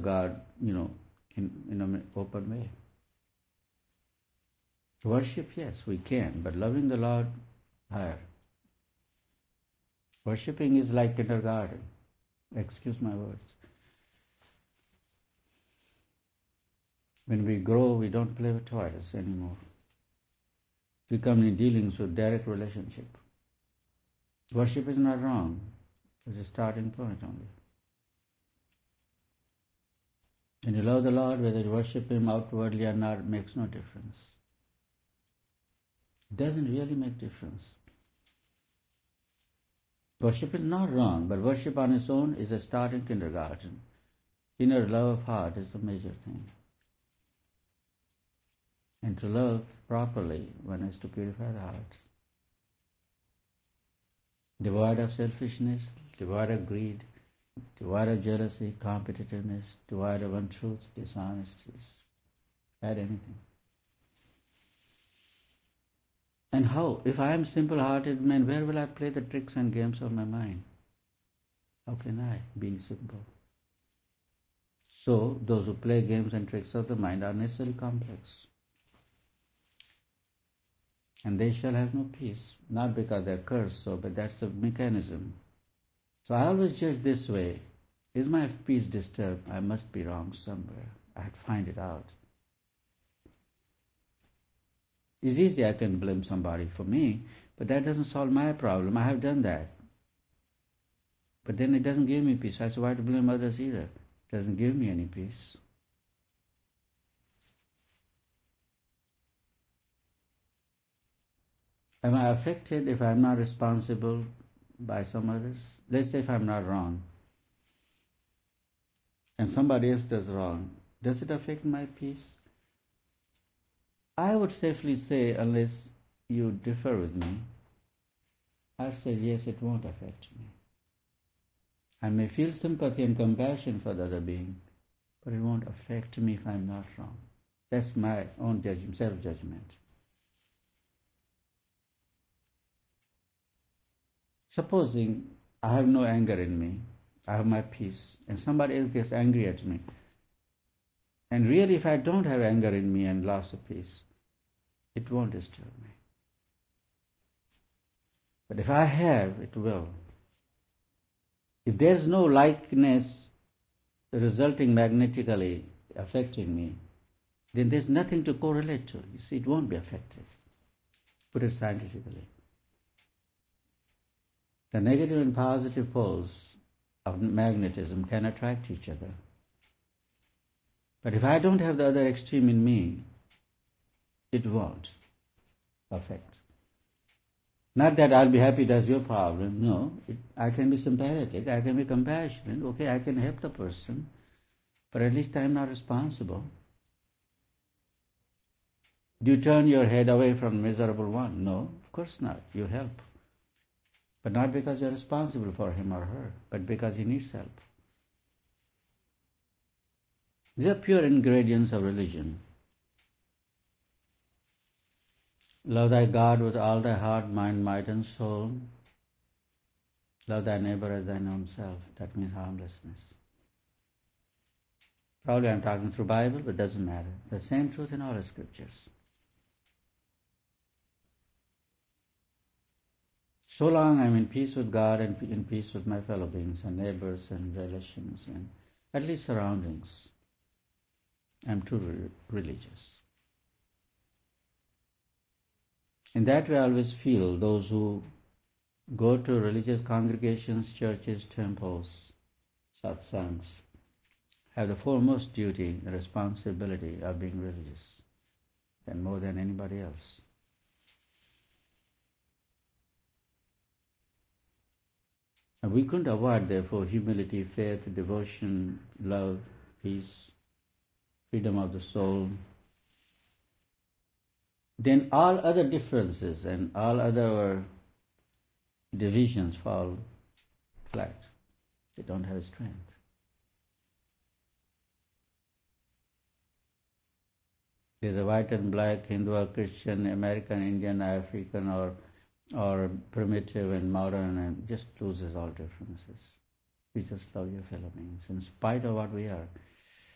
God, in an open way. Worship, yes, we can, but loving the Lord, higher. Worshipping is like kindergarten. Excuse my words. When we grow, we don't play with toys anymore. We come in dealings with direct relationship. Worship is not wrong. It's a starting point only. When you love the Lord, whether you worship Him outwardly or not, makes no difference. It doesn't really make difference. Worship is not wrong, but worship on its own is a starting kindergarten. Inner love of heart is the major thing. And to love properly, one has to purify the heart. Devoid of selfishness, devoid of greed, devoid of jealousy, competitiveness, devoid of untruth, dishonesties. Add anything. And how? If I am simple-hearted man, where will I play the tricks and games of my mind? How can I, being simple? So, those who play games and tricks of the mind are necessarily complex. And they shall have no peace, not because they are cursed, but that's the mechanism. So I always judge this way. Is my peace disturbed? I must be wrong somewhere. I have to find it out. It's easy, I can blame somebody for me, but that doesn't solve my problem. I have done that. But then it doesn't give me peace. I say, why to blame others either? It doesn't give me any peace. Am I affected if I'm not responsible by some others? Let's say if I'm not wrong, and somebody else does wrong, does it affect my peace? I would safely say, unless you differ with me, I'd say yes, it won't affect me. I may feel sympathy and compassion for the other being, but it won't affect me if I'm not wrong. That's my own judgment, self-judgment. Supposing I have no anger in me, I have my peace, and somebody else gets angry at me. And really, if I don't have anger in me and loss of peace, it won't disturb me. But if I have, it will. If there's no likeness resulting magnetically affecting me, then there's nothing to correlate to. You see, it won't be affected. Put it scientifically. The negative and positive poles of magnetism can attract each other. But if I don't have the other extreme in me, it won't affect. Not that I'll be happy that's your problem. No, I can be sympathetic, I can be compassionate. Okay, I can help the person, but at least I'm not responsible. Do you turn your head away from the miserable one? No, of course not. You help. But not because you're responsible for him or her, but because he needs help. These are pure ingredients of religion. Love thy God with all thy heart, mind, might, and soul. Love thy neighbor as thine own self. That means harmlessness. Probably I'm talking through Bible, but it doesn't matter. The same truth in all the scriptures. So long I'm in peace with God and in peace with my fellow beings and neighbors and relations and at least surroundings, I'm truly religious. In that way I always feel those who go to religious congregations, churches, temples, satsangs, have the foremost duty, the responsibility of being religious, and more than anybody else. And we couldn't avoid, therefore, humility, faith, devotion, love, peace, freedom of the soul. Then all other differences and all other divisions fall flat. They don't have strength. There's a white and black, Hindu or Christian, American, Indian, African, or primitive and modern, and just loses all differences. We just love your fellow beings in spite of what we are.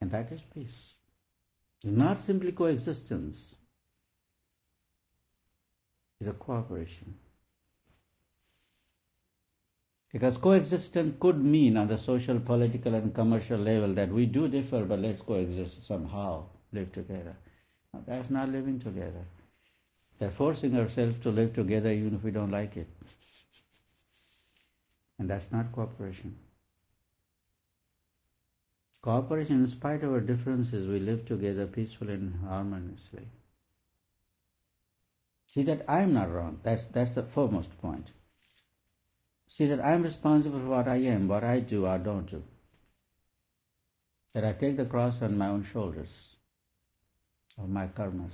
And that is peace. It's not simply coexistence. It's a cooperation. Because coexistence could mean on the social, political and commercial level that we do differ, but let's coexist somehow, live together. Now, that's not living together. They're forcing ourselves to live together even if we don't like it. And that's not cooperation. Cooperation, in spite of our differences, we live together peacefully and harmoniously. See that I'm not wrong. That's the foremost point. See that I'm responsible for what I am, what I do or don't do. That I take the cross on my own shoulders, of my karmas.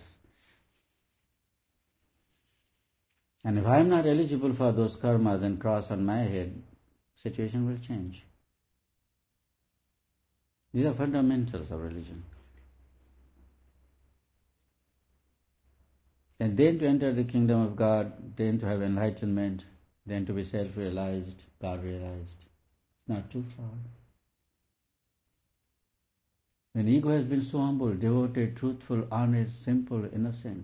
And if I'm not eligible for those karmas and cross on my head, situation will change. These are fundamentals of religion. And then to enter the kingdom of God, then to have enlightenment, then to be self-realized, God-realized. Not too far. When ego has been so humble, devoted, truthful, honest, simple, innocent,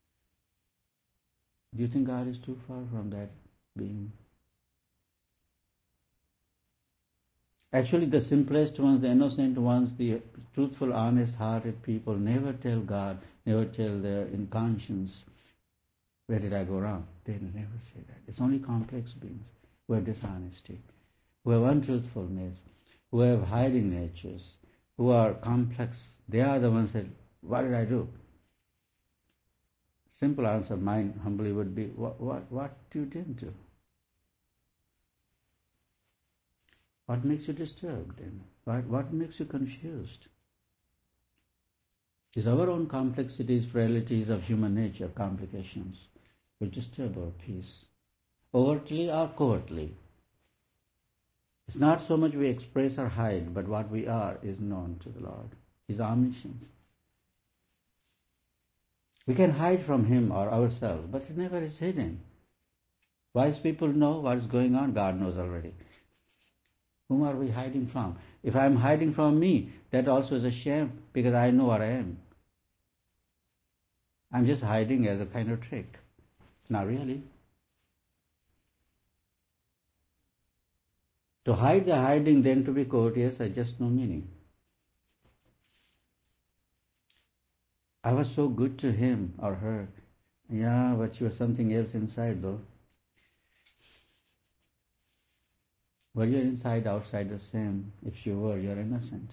do you think God is too far from that being? Actually, the simplest ones, the innocent ones, the truthful, honest-hearted people never tell God, never tell their in conscience, where did I go wrong? They never say that. It's only complex beings who have dishonesty, who have untruthfulness, who have hiding natures, who are complex. They are the ones that, what did I do? Simple answer, mine humbly would be, what you didn't do? What makes you disturbed then? What makes you confused? It's our own complexities, frailties of human nature, complications, will disturb our peace, overtly or covertly. It's not so much we express or hide, but what we are is known to the Lord. His omniscience. We can hide from Him or ourselves, but it never is hidden. Wise people know what is going on, God knows already. Whom are we hiding from? If I am hiding from me, that also is a shame, because I know what I am. I'm just hiding as a kind of trick. Not really. To hide the hiding, then to be courteous, has just no meaning. I was so good to him or her. Yeah, but you were something else inside though. Were you inside, outside the same? If you were, you're innocent.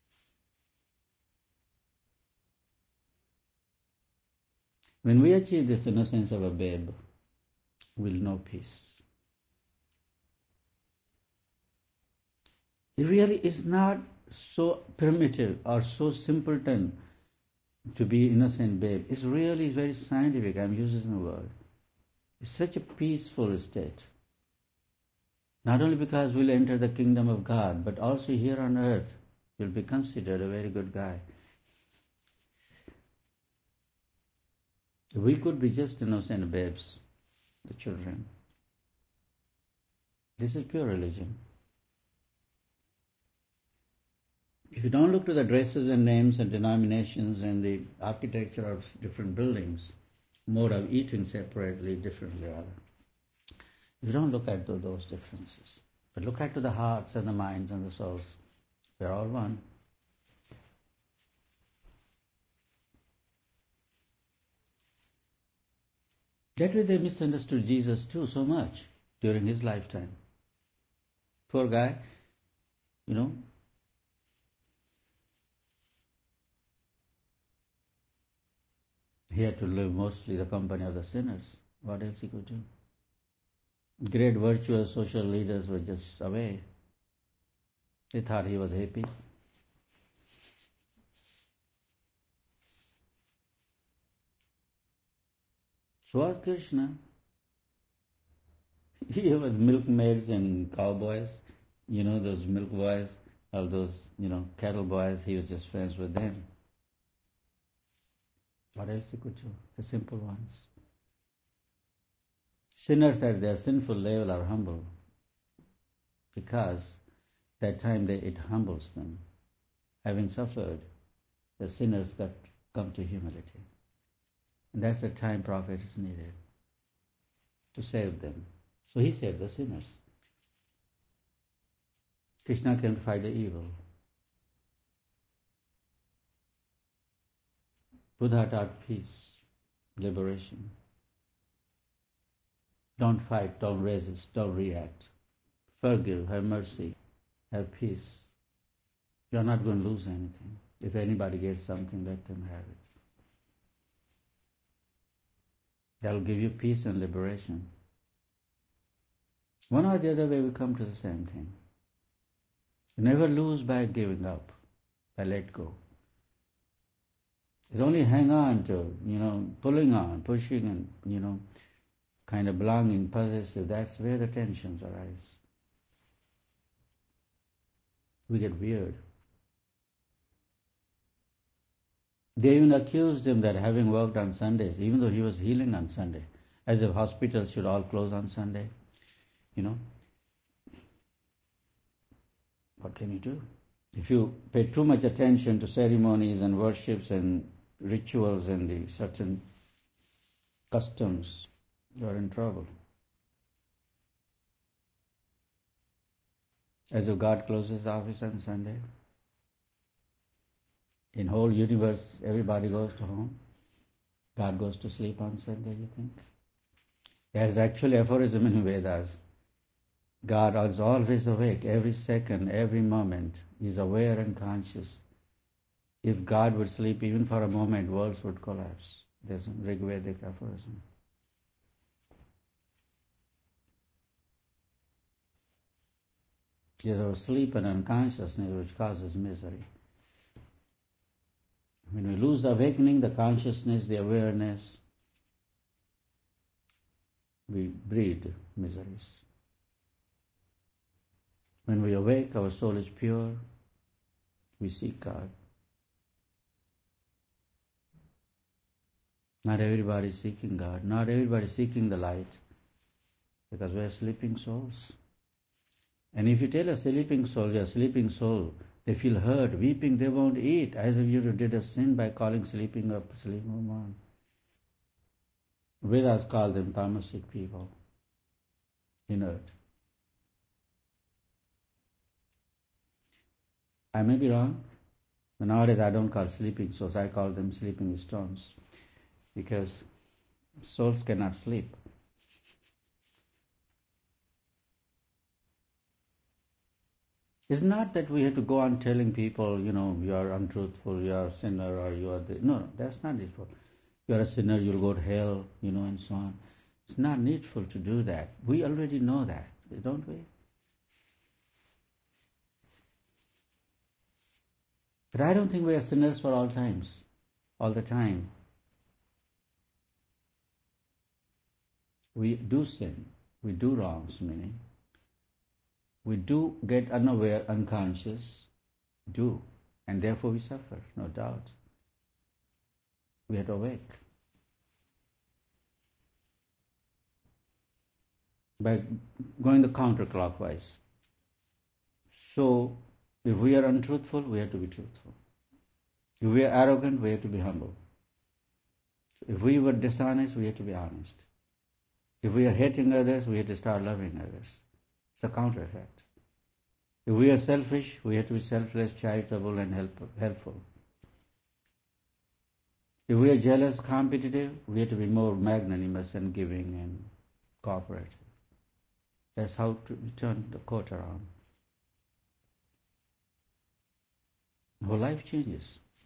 When we achieve this innocence of a babe, we'll know peace. It really is not so primitive or so simpleton to be innocent babe. It's really very scientific. I'm using the word. It's such a peaceful state. Not only because we'll enter the kingdom of God, but also here on earth, you'll be considered a very good guy. We could be just innocent babes, the children. This is pure religion. If you don't look to the dresses and names and denominations and the architecture of different buildings, mode of eating separately, differently rather, if you don't look at those differences, but look at the hearts and the minds and the souls, they're all one. That way they misunderstood Jesus too so much during his lifetime. Poor guy, he had to live mostly the company of the sinners. What else he could do? Great virtuous social leaders were just away. They thought he was happy. So was Krishna. He was milkmaids and cowboys, those milk boys, all those, cattle boys, he was just friends with them. What else he could do? The simple ones. Sinners at their sinful level are humble because that time it humbles them. having suffered, the sinners come to humility. And that's the time prophet is needed to save them. So he saved the sinners. Krishna came to fight the evil. Buddha taught peace, liberation. Don't fight, don't resist, don't react. Forgive, have mercy, have peace. You're not going to lose anything. If anybody gets something, let them have it. That will give you peace and liberation. One or the other way we come to the same thing. You never lose by giving up, by let go. It's only hang on to, pulling on, pushing and, kind of belonging, possessive. That's where the tensions arise. We get weird. They even accused him that having worked on Sundays, even though he was healing on Sunday, as if hospitals should all close on Sunday, What can you do? If you pay too much attention to ceremonies and worships and rituals and the certain customs, you're in trouble. As if God closes the office on Sunday. In whole universe, everybody goes to home. God goes to sleep on Sunday, you think? There's actually aphorism in Vedas. God is always awake, every second, every moment. He's aware and conscious. If God would sleep even for a moment, worlds would collapse. There's a Rigvedic aphorism. There's our sleep and unconsciousness which causes misery. When we lose the awakening, the consciousness, the awareness, we breed miseries. When we awake, our soul is pure, we seek God. Not everybody is seeking God, not everybody is seeking the light, because we are sleeping souls. And if you tell a sleeping soul, you're a sleeping soul, they feel hurt, weeping, they won't eat, as if you did a sin by calling sleeping up, sleeping woman. Vedas call them tamasic people, inert. I may be wrong, but nowadays I don't call sleeping souls, I call them sleeping stones, because souls cannot sleep. It's not that we have to go on telling people, you are untruthful, you are a sinner, or you are no, that's not needful. You are a sinner, you'll go to hell, and so on. It's not needful to do that. We already know that, don't we? But I don't think we are sinners for all times, all the time. We do sin, we do wrongs, meaning. We do get unaware, unconscious, and therefore we suffer, no doubt. We have to awake. By going the counterclockwise. So, if we are untruthful, we have to be truthful. If we are arrogant, we have to be humble. If we were dishonest, we have to be honest. If we are hating others, we have to start loving others. It's a counter effect. If we are selfish, we have to be selfless, charitable, and helpful. If we are jealous, competitive, we have to be more magnanimous and giving and cooperative. That's how to turn the coat around. Whole life changes.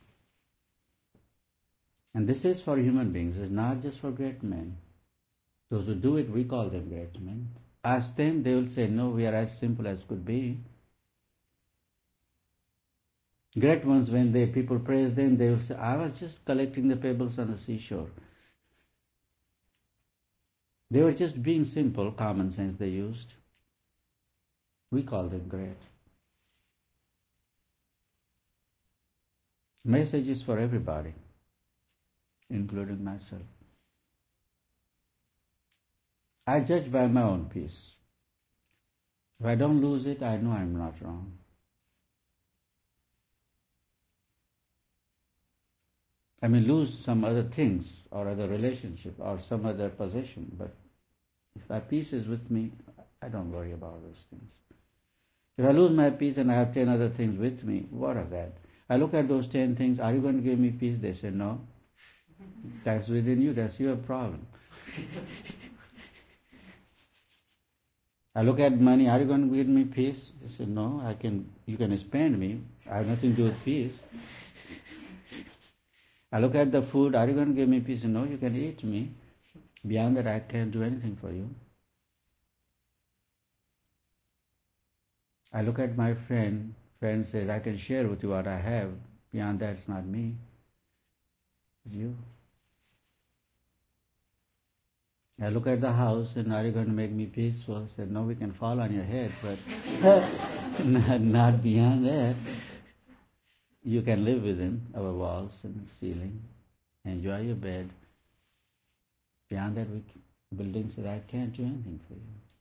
And this is for human beings, it's not just for great men. Those who do it, we call them great men. Ask them, they will say, no, we are as simple as could be. Great ones, when people praise them, they will say, I was just collecting the pebbles on the seashore. They were just being simple, common sense they used. We call them great. Message is for everybody, including myself. I judge by my own peace. If I don't lose it, I know I'm not wrong. I may lose some other things or other relationship or some other possession, but if my peace is with me, I don't worry about those things. If I lose my peace and I have 10 other things with me, what of that? I look at those 10 things, are you going to give me peace? They say, no. That's within you, that's your problem. I look at money, are you going to give me peace? They say, no, you can spend me, I have nothing to do with peace. I look at the food, are you going to give me peace? No, you can eat me. Beyond that, I can't do anything for you. I look at my friend says, I can share with you what I have. Beyond that, it's not me, it's you. I look at the house and are you going to make me peaceful? I said, no, we can fall on your head, but not beyond that. You can live within our walls and ceiling, enjoy your bed. Beyond that, building said, I can't do anything for you.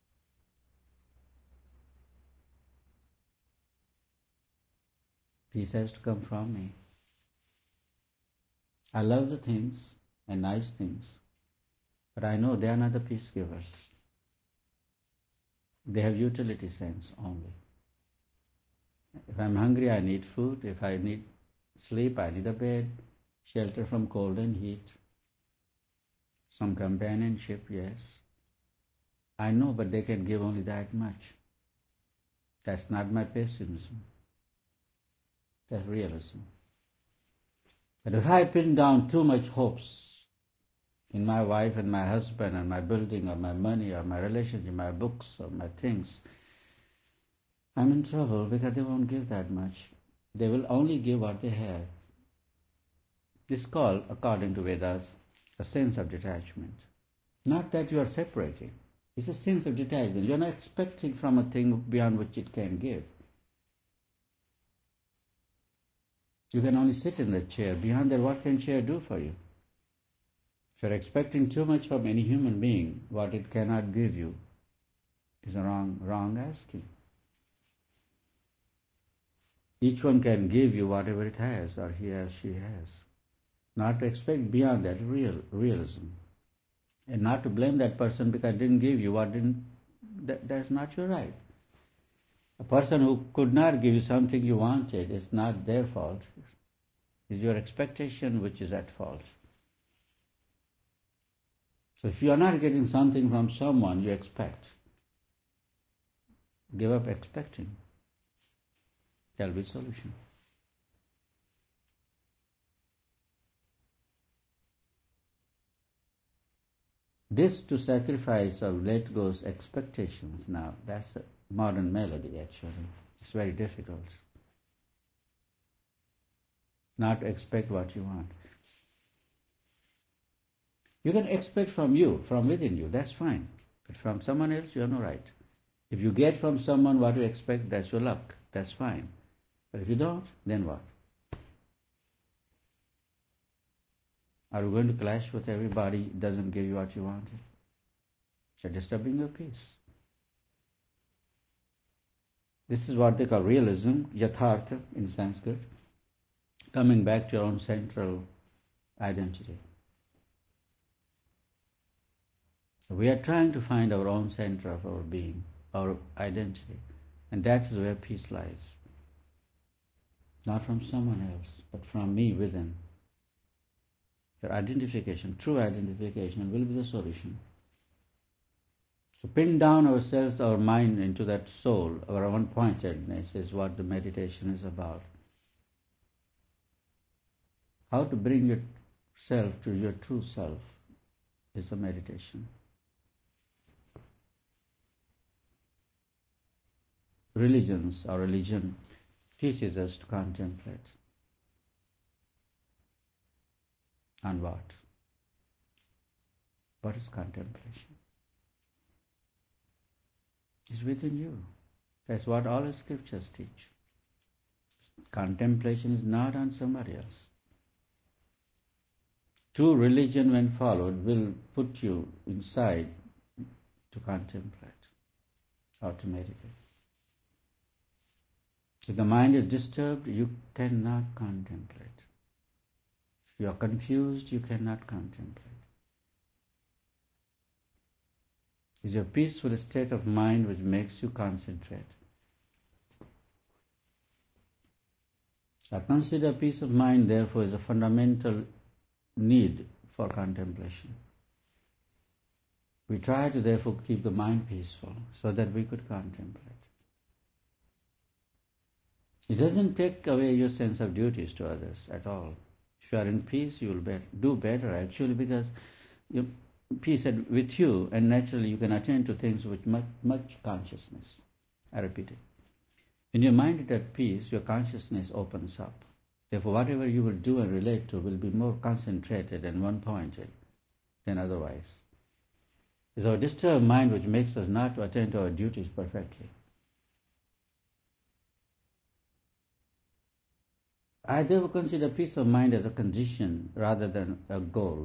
Peace has to come from me. I love the things and nice things, but I know they are not the peace givers. They have utility sense only. If I'm hungry, I need food. If I need sleep, I need a bed, shelter from cold and heat, some companionship, yes. I know, but they can give only that much. That's not my pessimism. That's realism. But if I pin down too much hopes in my wife and my husband and my building or my money or my relationship, my books or my things, I'm in trouble because they won't give that much. They will only give what they have. This is called, according to Vedas, a sense of detachment. Not that you are separating. It's a sense of detachment. You're not expecting from a thing beyond which it can give. You can only sit in the chair. Beyond that, what can chair do for you? If you're expecting too much from any human being, what it cannot give you is a wrong asking. Each one can give you whatever it has, or he or she has. Not to expect beyond that realism. And not to blame that person because didn't give you what didn't, that's not your right. A person who could not give you something you wanted is not their fault. It's your expectation which is at fault. So if you are not getting something from someone you expect, give up expecting. There will be a solution. This to sacrifice or let go expectations now, that's a modern melody actually. It's very difficult. Not to expect what you want. You can expect from you, from within you, that's fine. But from someone else, you have no right. If you get from someone what you expect, that's your luck. That's fine. But if you don't, then what? Are you going to clash with everybody who doesn't give you what you wanted? You're disturbing your peace. This is what they call realism, yathartha in Sanskrit, coming back to your own central identity. We are trying to find our own center of our being, our identity, and that is where peace lies. Not from someone else, but from me within. Your identification, true identification, will be the solution. So pin down ourselves, our mind into that soul, our own pointedness is what the meditation is about. How to bring yourself to your true self is the meditation. Religion teaches us to contemplate. On what? What is contemplation? It's within you. That's what all the scriptures teach. Contemplation is not on somebody else. True religion, when followed, will put you inside to contemplate or to meditate. If the mind is disturbed, you cannot contemplate. you are confused, you cannot contemplate. It's your peaceful state of mind which makes you concentrate. I consider peace of mind, therefore, is a fundamental need for contemplation. We try to, therefore, keep the mind peaceful so that we could contemplate. It doesn't take away your sense of duties to others at all. If you are in peace, you will do better, actually, because peace is with you, and naturally you can attend to things with much consciousness. I repeat it. When your mind is at peace, your consciousness opens up. Therefore, whatever you will do and relate to will be more concentrated and one-pointed than otherwise. It's our disturbed mind which makes us not to attend to our duties perfectly. I therefore consider peace of mind as a condition rather than a goal.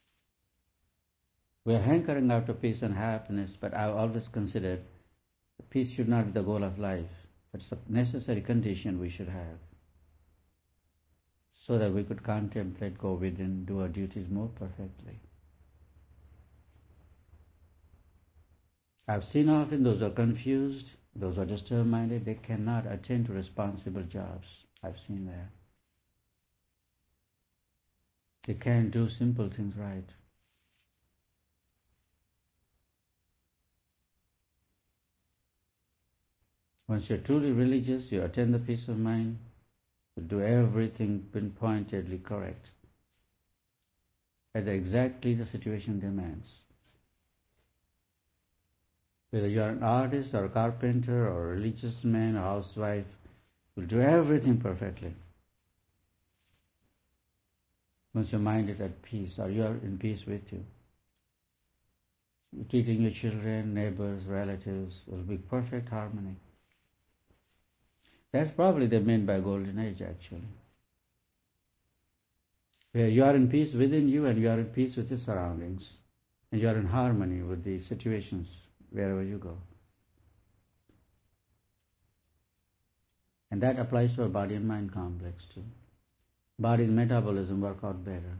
We are hankering after peace and happiness, but I have always considered peace should not be the goal of life, but it's a necessary condition we should have, so that we could contemplate, go within, do our duties more perfectly. I've seen often those who are confused, those who are disturbed-minded, they cannot attend to responsible jobs. I've seen that. They can't do simple things right. Once you're truly religious, you attend the peace of mind, you do everything pinpointedly correct, as exactly the situation demands. Whether you are an artist or a carpenter or a religious man or housewife, you'll do everything perfectly. Once your mind is at peace, or you are in peace with you, you're treating your children, neighbors, relatives, will be perfect harmony. That's probably the meant by Golden Age, actually. Where you are in peace within you and you are in peace with your surroundings, and you are in harmony with the situations wherever you go. And that applies to our body and mind complex too. Body and metabolism work out better.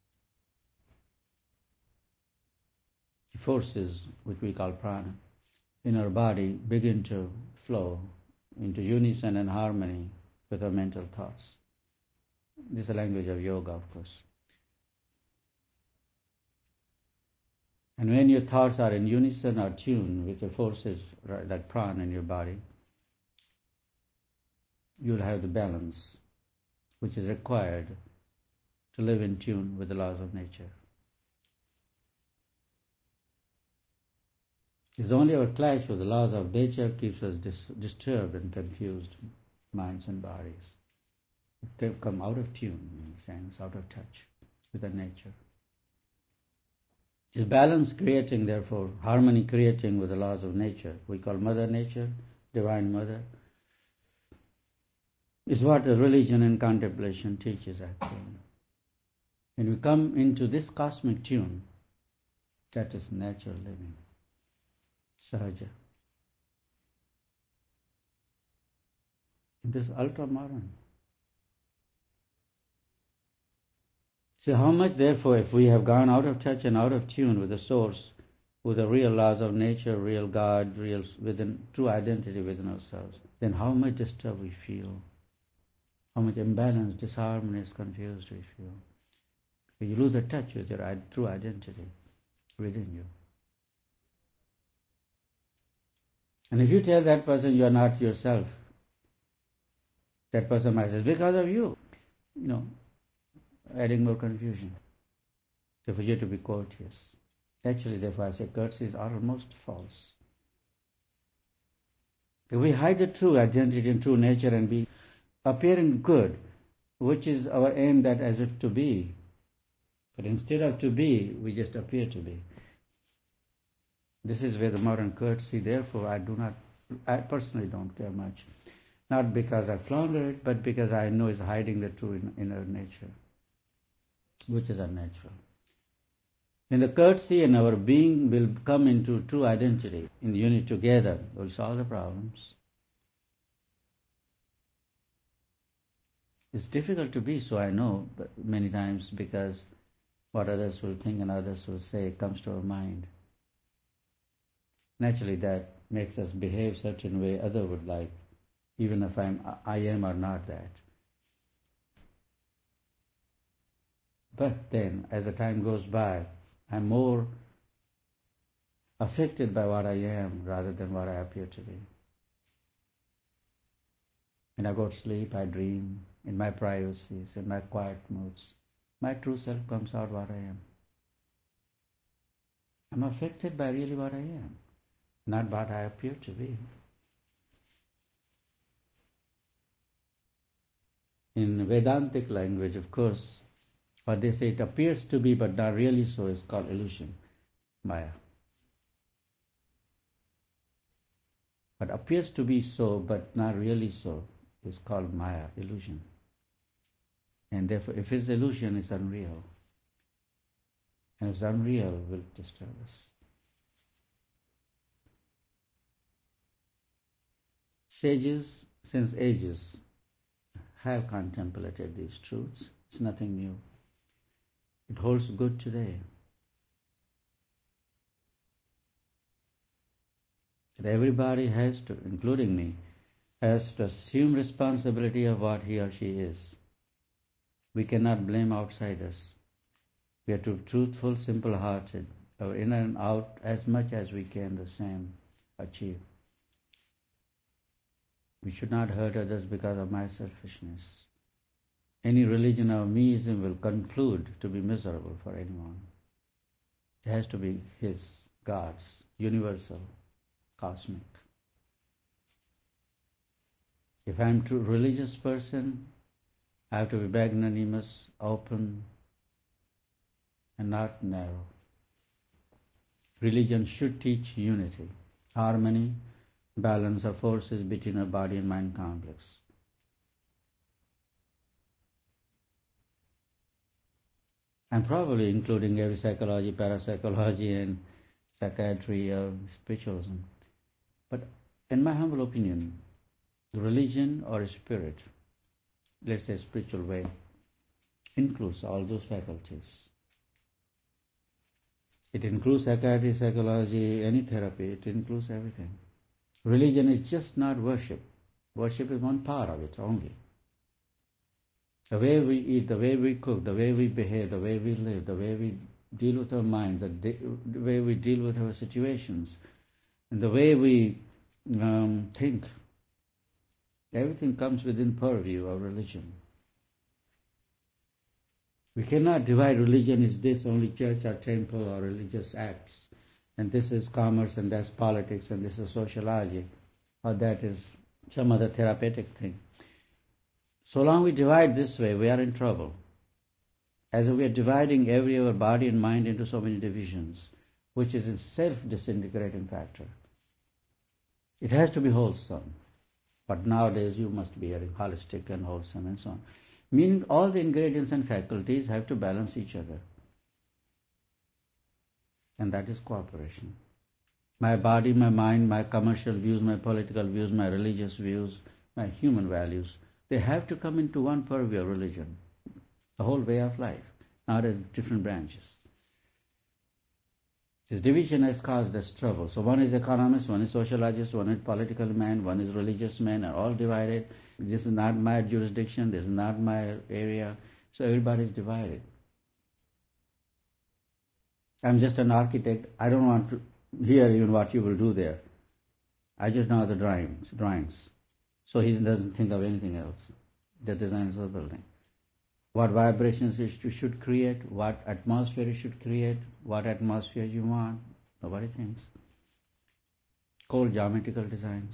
The forces, which we call prana, in our body begin to flow into unison and harmony with our mental thoughts. This is the language of yoga, of course. And when your thoughts are in unison or tune with the forces, that prana in your body, you'll have the balance which is required to live in tune with the laws of nature. It's only our clash with the laws of nature keeps us disturbed and confused minds and bodies. They come out of tune, in a sense, out of touch with the nature. It's balance creating, therefore, harmony creating with the laws of nature. We call Mother Nature, Divine Mother. Is what the religion and contemplation teaches, actually. When we come into this cosmic tune, that is natural living, sahaja. It is ultra-modern. See how much, therefore, if we have gone out of touch and out of tune with the source, with the real laws of nature, real God, real within true identity within ourselves, then how much disturbed we feel, how much imbalanced, disharmonious, confused we feel. You lose the touch with your true identity within you. And if you tell that person you are not yourself, that person might say, because of you, adding more confusion. So for you to be courteous. Actually, therefore, I say courtesies are almost false. If we hide the true identity and true nature and be appearing good, which is our aim, that as if to be, but instead of to be, we just appear to be. This is where the modern courtesy, therefore, I personally don't care much. Not because I flounder it, but because I know it's hiding the true inner nature, which is unnatural. When the courtesy and our being will come into true identity, in unity together, we'll solve the problems. It's difficult to be so, I know, but many times because what others will think and others will say comes to our mind. Naturally, that makes us behave certain way other would like, even if I am or not that. But then, as the time goes by, I'm more affected by what I am rather than what I appear to be. When I go to sleep, I dream in my privacies, in my quiet moods. My true self comes out what I am. I'm affected by really what I am, not what I appear to be. In Vedantic language, of course, what they say it appears to be but not really so is called illusion, Maya. What appears to be so but not really so is called Maya, illusion. And therefore, if it's illusion, it's unreal. And if it's unreal, it will disturb us. Sages, since ages, have contemplated these truths. It's nothing new. It holds good today. That everybody has to, including me, has to assume responsibility of what he or she is. We cannot blame outsiders. We are to be truthful, simple-hearted, our in and out as much as we can the same achieve. We should not hurt others because of my selfishness. Any religion or meism will conclude to be miserable for anyone. It has to be his, God's, universal, cosmic. If I am a true religious person, I have to be magnanimous, open, and not narrow. Religion should teach unity, harmony, balance of forces between our body and mind complex. And probably including every psychology, parapsychology, and psychiatry or spiritualism. But in my humble opinion, religion or spirit, let's say spiritual way, includes all those faculties. It includes psychiatry, psychology, any therapy, it includes everything. Religion is just not worship. Worship is one part of it only. The way we eat, the way we cook, the way we behave, the way we live, the way we deal with our minds, the way we deal with our situations, and the way we think, everything comes within purview of religion. We cannot divide religion is this only church or temple or religious acts, and this is commerce and that's politics and this is sociology, or that is some other therapeutic thing. So long we divide this way, we are in trouble. As we are dividing every our body and mind into so many divisions, which is itself disintegrating factor. It has to be wholesome. But nowadays you must be holistic and wholesome and so on. Meaning all the ingredients and faculties have to balance each other. And that is cooperation. My body, my mind, my commercial views, my political views, my religious views, my human values, they have to come into one purview of religion, the whole way of life, not as different branches. This division has caused us trouble. So one is economist, one is sociologist, one is political man, one is religious man, are all divided. This is not my jurisdiction, this is not my area. So everybody is divided. I'm just an architect. I don't want to hear even what you will do there. I just know the drawings. So he doesn't think of anything else. The designers of the building. What vibrations it should create, what atmosphere it should create, what atmosphere you want, nobody thinks. Cold geometrical designs.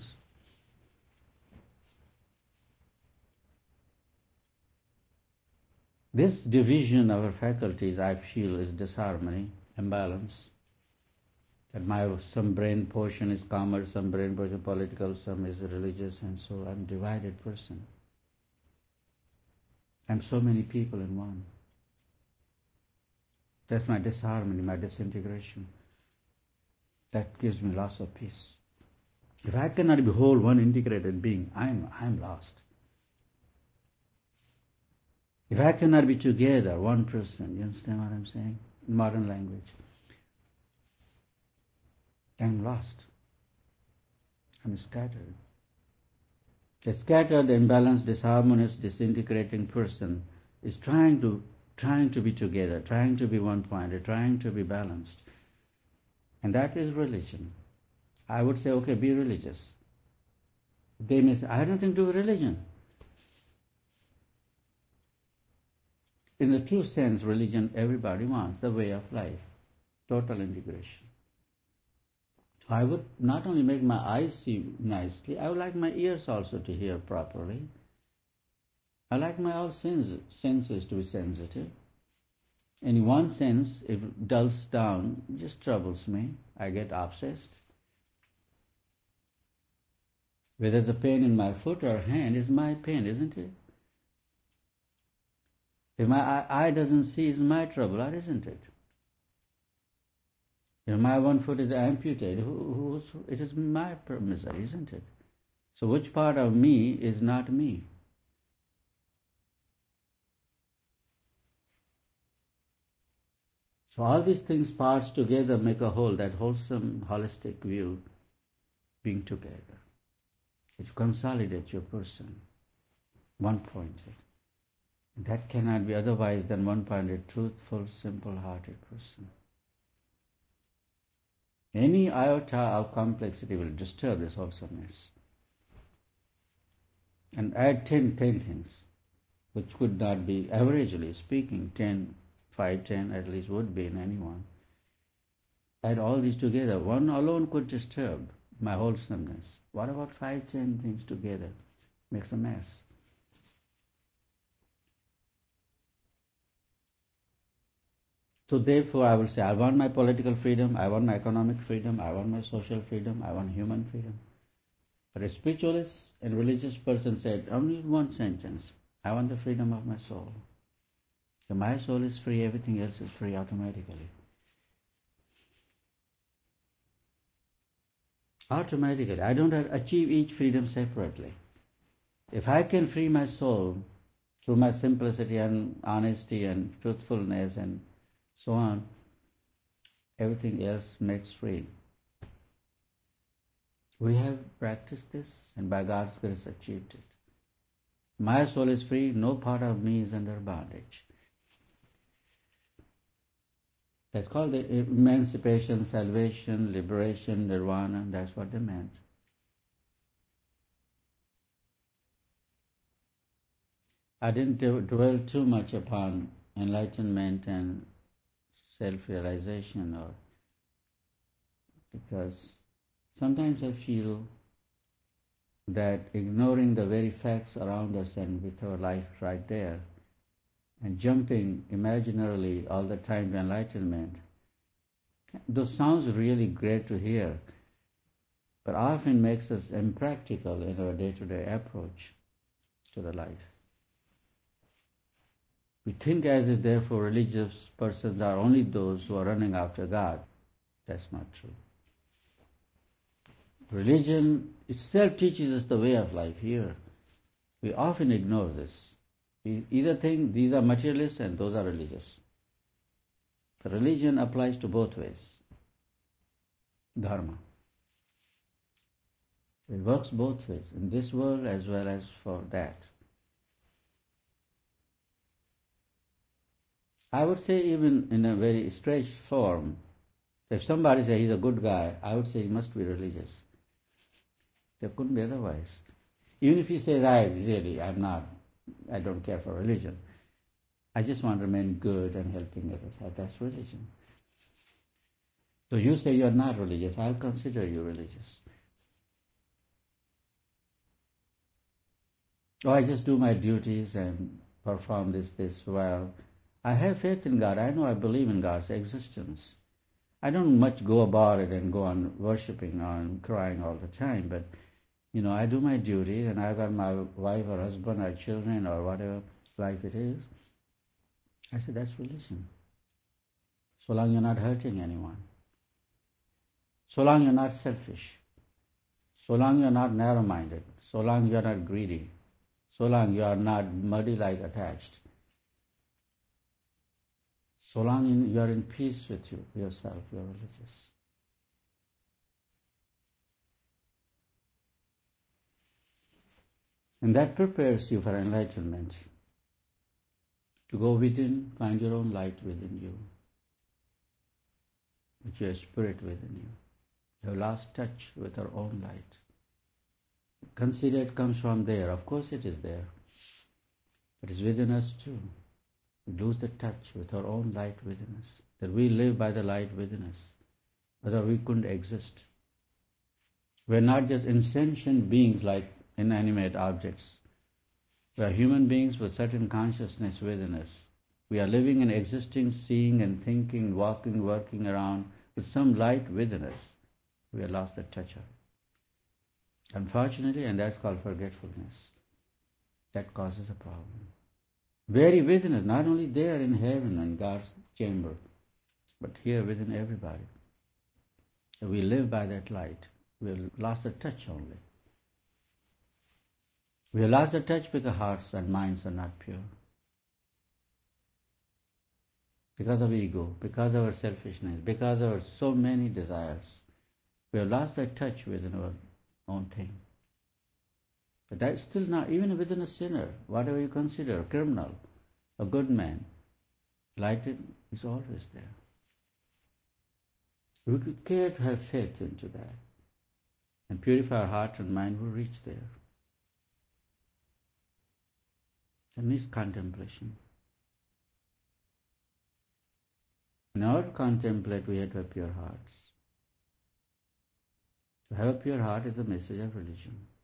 This division of our faculties, I feel, is disharmony, imbalance. That some brain portion is commerce, some brain portion political, some is religious, and so I'm a divided person. I'm so many people in one. That's my disharmony, my disintegration. That gives me loss of peace. If I cannot behold one integrated being, I'm lost. If I cannot be together, one person, you understand what I'm saying? In modern language. I'm lost. I'm scattered. A scattered, imbalanced, disharmonious, disintegrating person is trying to be together, trying to be one-pointed, trying to be balanced. And that is religion. I would say, okay, be religious. They may say, I have nothing to do with religion. In the true sense, religion, everybody wants the way of life, total integration. So I would not only make my eyes see nicely, I would like my ears also to hear properly. I like my all senses to be sensitive. In one sense, if it dulls down, it just troubles me. I get obsessed. Whether it's a pain in my foot or hand is my pain, isn't it? If my eye doesn't see, it's my trouble, or isn't it? If my one foot is amputated, it is my misery, isn't it? So which part of me is not me? So all these things, parts together, make a whole, that wholesome, holistic view being together. It consolidates your person, one-pointed. That cannot be otherwise than one-pointed, truthful, simple-hearted person. Any iota of complexity will disturb this wholesomeness. And add 10 things, which could not be, averagely speaking, 10, 5, 10 at least would be in anyone. Add all these together. One alone could disturb my wholesomeness. What about 5, 10 things together? Makes a mess. So therefore I will say, I want my political freedom, I want my economic freedom, I want my social freedom, I want human freedom. But a spiritualist and religious person said only one sentence, I want the freedom of my soul. So my soul is free, everything else is free automatically. Automatically. I don't achieve each freedom separately. If I can free my soul through my simplicity and honesty and truthfulness and so on, everything else makes free. We have practiced this and by God's grace achieved it. My soul is free, no part of me is under bondage. That's called the emancipation, salvation, liberation, nirvana, that's what they meant. I didn't dwell too much upon enlightenment and self-realization, or because sometimes I feel that ignoring the very facts around us and with our life right there, and jumping imaginarily all the time to enlightenment, those sounds really great to hear, but often makes us impractical in our day-to-day approach to the life. We think as if therefore religious persons are only those who are running after God. That's not true. Religion itself teaches us the way of life here. We often ignore this. We either think these are materialists and those are religious. The religion applies to both ways. Dharma. It works both ways, in this world as well as for that. I would say even in a very strange form, if somebody says he's a good guy, I would say he must be religious. There couldn't be otherwise. Even if he says, I don't care for religion. I just want to remain good and helping others. That's religion. So you say you're not religious, I'll consider you religious. Oh, I just do my duties and perform this well. I have faith in God. I know I believe in God's existence. I don't much go about it and go on worshipping or crying all the time, but I do my duties, and I got my wife or husband or children or whatever life it is. I said, that's religion. So long you're not hurting anyone. So long you're not selfish. So long you're not narrow-minded. So long you're not greedy. So long you are not muddy-like attached. So long you are in peace with yourself, you are religious. And that prepares you for enlightenment. To go within, find your own light within you, with your spirit within you. You have lost touch with our own light. Consider it comes from there. Of course it is there. But it's within us too. We lose the touch with our own light within us. That we live by the light within us. Otherwise we couldn't exist. We're not just insentient beings like inanimate objects. We are human beings with certain consciousness within us. We are living and existing, seeing and thinking, walking, working around with some light within us. We have lost the touch of it. Unfortunately, and that's called forgetfulness. That causes a problem. Very within us, not only there in heaven and God's chamber, but here within everybody. We live by that light. We have lost the touch only. We have lost the touch because hearts and minds are not pure. Because of ego, because of our selfishness, because of our so many desires, we have lost that touch within our own thing. But that's still not, even within a sinner, whatever you consider, a criminal, a good man, light is always there. We could care to have faith into that and purify our heart and mind will reach there. That needs contemplation. In order to contemplate, we have to have pure hearts. To have a pure heart is the message of religion.